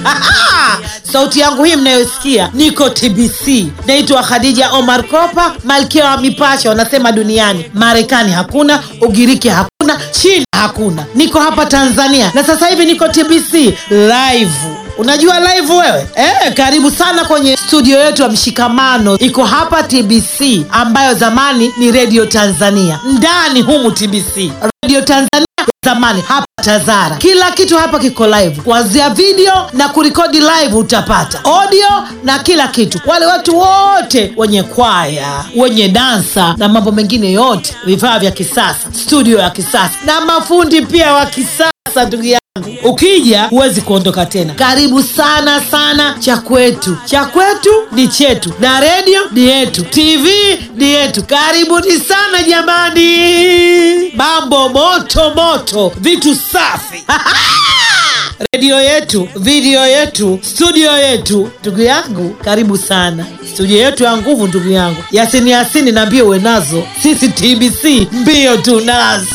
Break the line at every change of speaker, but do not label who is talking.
Sauti yangu hii mnayosikia, niko TBC. Naitwa Khadija Omar Kopa, malkia wa mipasho wanasema duniani. Marekani hakuna, Ugiriki hakuna, China hakuna. Niko hapa Tanzania na sasa hivi niko TBC live. Unajua live wewe? Karibu sana kwenye studio yetu ya Mshikamano. Iko hapa TBC ambayo zamani ni Radio Tanzania. Ndani humu TBC. Radio Tanzania zamani hapa Tazara. Kila kitu hapa kiko live. Kuanzia video na kurekodi live utapata. Audio na kila kitu. Wale watu wote wenye kwaya, wenye dansa na mambo mengine yote. Vifaa vya kisasa, studio ya kisasa na mafundi pia wa kisasa ndugu yangu. Ukija huwezi kuondoka tena. Karibu sana sana. Cha kwetu ni chetu na radio ni yetu, TV ni yetu. Karibuni sana jamani. Mambo moto, vitu safi. Radio yetu, video yetu, studio yetu. Ndugu yangu, karibu sana. Studio yetu ya nguvu ndugu yangu. Yasini naambie uwe nazo. Sisi TBC mbio tunazo.